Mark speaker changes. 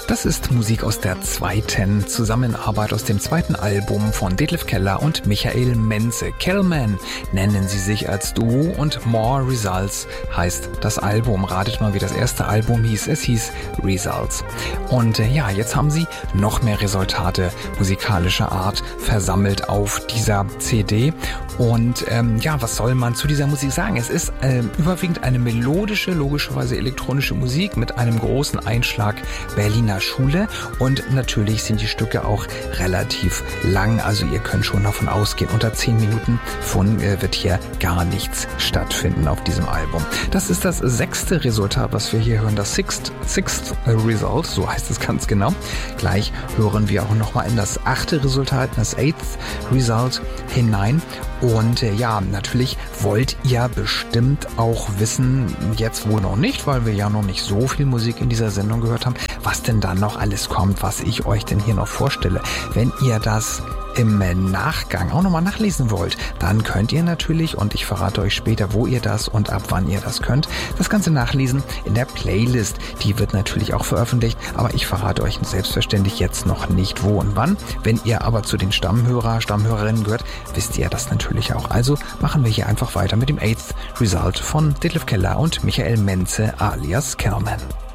Speaker 1: Das ist Musik aus der zweiten Zusammenarbeit aus dem zweiten Album von Detlef Keller und Michael Menze. Kellman nennen sie sich als Duo und More Results heißt das Album. Ratet mal, wie das erste Album hieß. Es hieß Results. Und jetzt haben sie noch mehr Resultate musikalischer Art versammelt auf dieser CD. Und was soll man zu dieser Musik sagen? Es ist überwiegend eine melodische, logischerweise elektronische Musik mit einem großen Einschlag Berliner Schule. Und natürlich sind die Stücke auch relativ lang. Also ihr könnt schon davon ausgehen, unter 10 Minuten wird hier gar nichts stattfinden auf diesem Album. Das ist das 6. Resultat, was wir hier hören. Das Sixth Result, so heißt es ganz genau. Gleich hören wir auch nochmal in das 8. Resultat, das 8th Result hinein. Und natürlich wollt ihr bestimmt auch wissen, jetzt wohl noch nicht, weil wir ja noch nicht so viel Musik in dieser Sendung gehört haben, was denn dann noch alles kommt, was ich euch denn hier noch vorstelle. Wenn ihr das im Nachgang auch nochmal nachlesen wollt, dann könnt ihr natürlich, und ich verrate euch später, wo ihr das und ab wann ihr das könnt, das Ganze nachlesen in der Playlist. Die wird natürlich auch veröffentlicht, aber ich verrate euch selbstverständlich jetzt noch nicht wo und wann. Wenn ihr aber zu den Stammhörerinnen gehört, wisst ihr das natürlich auch. Also machen wir hier einfach weiter mit dem 8th Result von Detlef Keller und Michael Menze alias Kellman.